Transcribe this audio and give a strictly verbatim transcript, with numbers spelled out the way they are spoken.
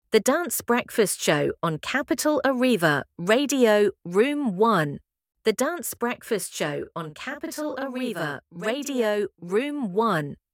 The Dance Breakfast Show on Capital Arriva, Radio, Room one. The Dance Breakfast Show on Capital Arriva, Radio, Room one.